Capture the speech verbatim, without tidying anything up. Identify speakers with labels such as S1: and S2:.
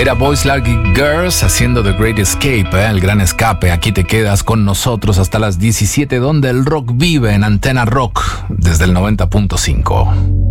S1: Era Boys Like Girls haciendo The Great Escape, ¿eh? El gran escape. Aquí te quedas con nosotros hasta las diecisiete, donde el rock vive en Antena Rock desde el noventa punto cinco.